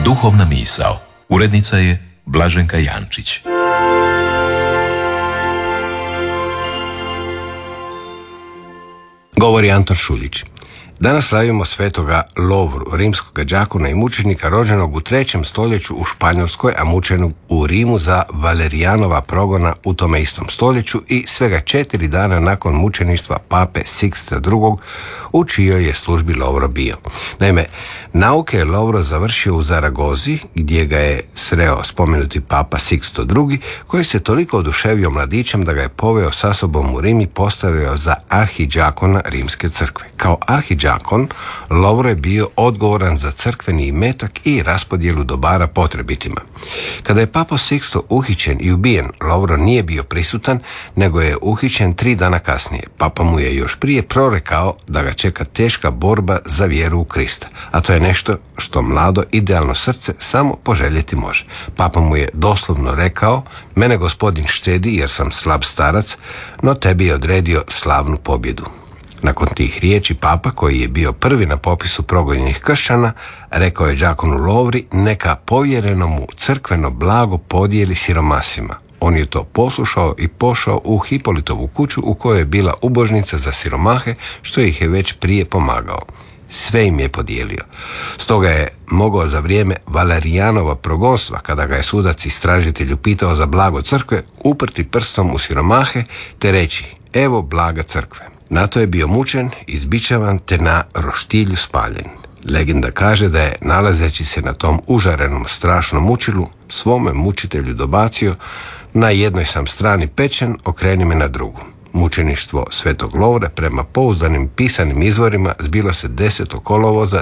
Duhovna misao. Urednica je Blaženka Jančić. Govori Anton Šuljić. Danas slavimo svetoga Lovru, rimskoga đakona i mučenika rođenog u 3. stoljeću u Španjolskoj, a mučenog u Rimu za Valerijanova progona u tome istom stoljeću i svega 4 dana nakon mučeništva pape Siksta II. U čijoj je službi Lovro bio. Naime, nauke je Lovro završio u Zaragozi, gdje ga je sreo spomenuti papa Siksto II, koji se toliko oduševio mladićem da ga je poveo sa sobom u Rim i postavio za arhidžakona Rimske crkve. Kao arhidžakon, Lovro je bio odgovoran za crkveni imetak i raspodjelu dobara potrebitima. Kada je papa Siksto uhićen i ubijen, Lovro nije bio prisutan, nego je uhićen 3 dana kasnije. Papa mu je još prije prorekao da ga čeka teška borba za vjeru u Krista, a to je nešto što mlado idealno srce samo poželjeti može. Papa mu je doslovno rekao: mene gospodin štedi jer sam slab starac, no tebi je odredio slavnu pobjedu. Nakon tih riječi papa, koji je bio prvi na popisu progonjenih kršćana, rekao je đakonu Lovri neka povjereno mu crkveno blago podijeli siromasima. On je to poslušao i pošao u Hipolitovu kuću u kojoj je bila ubožnica za siromahe, što ih je već prije pomagao. Sve im je podijelio. Stoga je mogao za vrijeme Valerijanova progonstva, kada ga je sudac istražitelj upitao za blago crkve, uprti prstom u siromahe te reći: evo blaga crkve. Na to je bio mučen, izbičavan te na roštilju spaljen. Legenda kaže da je, nalazeći se na tom užarenom strašnom mučilu, svome mučitelju dobacio: na jednoj sam strani pečen, okreni me na drugu. Mučeništvo svetog Lovre prema pouzdanim pisanim izvorima zbilo se 10. kolovoza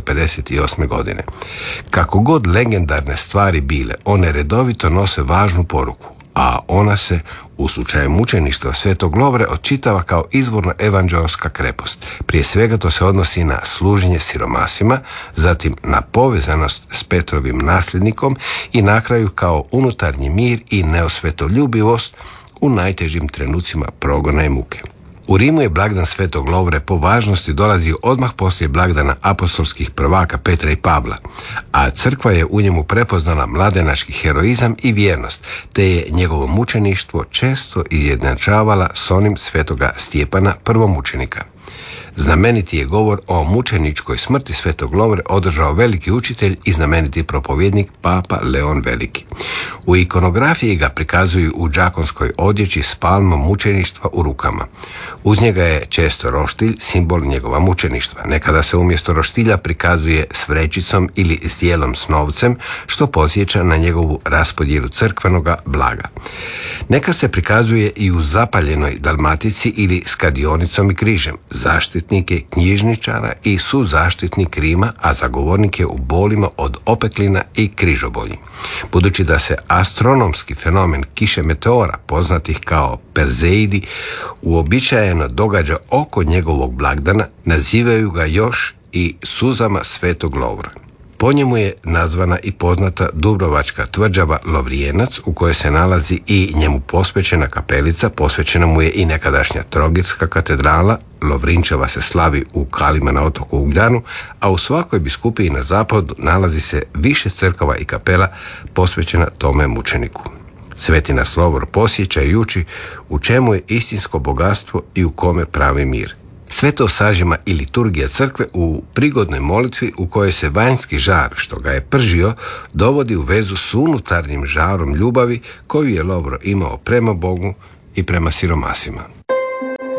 258. godine. Kako god legendarne stvari bile, one redovito nose važnu poruku, a ona se u slučaju mučeništva svetog Lovre odčitava kao izvorno evanđeoska krepost. Prije svega to se odnosi na služenje siromasima, zatim na povezanost s Petrovim nasljednikom i na kraju kao unutarnji mir i neosvetoljubivost u najtežim trenucima progona i muke. U Rimu je blagdan svetog Lovre po važnosti dolazio odmah poslije blagdana apostolskih prvaka Petra i Pavla, a crkva je u njemu prepoznala mladenački heroizam i vjernost, te je njegovo mučeništvo često izjednačavala s onim svetoga Stjepana, prvomučenika. Znameniti je govor o mučeničkoj smrti svetog Lovre održao veliki učitelj i znameniti propovjednik papa Leon Veliki. U ikonografiji ga prikazuju u đakonskoj odjeći s palmom mučeništva u rukama. Uz njega je često roštilj, simbol njegova mučeništva. Nekada se umjesto roštilja prikazuje s vrećicom ili s dijelom s novcem, što podsjeća na njegovu raspodjelu crkvenoga blaga. Neka se prikazuje i u zapaljenoj dalmatici ili s kadionicom i križem, zaštitnike knjižničara i suzaštitnik Rima, a zagovornike u bolima od opeklina i križobolji. Budući da se astronomski fenomen kiše meteora, poznatih kao Perzeidi, uobičajeno događa oko njegovog blagdana, nazivaju ga još i suzama svetog Lovra. Po njemu je nazvana i poznata dubrovačka tvrđava Lovrijenac, u kojoj se nalazi i njemu posvećena kapelica. Posvećena mu je i nekadašnja Trogirska katedrala. Lovrinčeva se slavi u Kalima na otoku Ugljanu, a u svakoj biskupiji na zapadu nalazi se više crkava i kapela posvećena tome mučeniku. Sveti nas Lovro posjeća i uči u čemu je istinsko bogatstvo i u kome pravi mir. Sve to sažima i liturgija crkve u prigodnoj molitvi u kojoj se vanjski žar, što ga je pržio, dovodi u vezu s unutarnjim žarom ljubavi koju je Lovro imao prema Bogu i prema siromasima.